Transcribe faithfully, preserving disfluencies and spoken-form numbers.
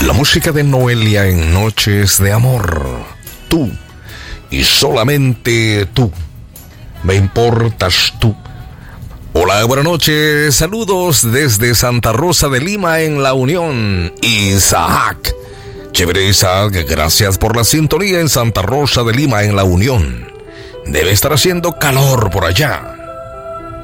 La música de Noelia en Noches de Amor. Tú y solamente tú. Me importas tú. Hola, buenas noches. Saludos desde Santa Rosa de Lima en La Unión. Isaac. Chévere, Isaac. Gracias por la sintonía en Santa Rosa de Lima en La Unión. Debe estar haciendo calor por allá.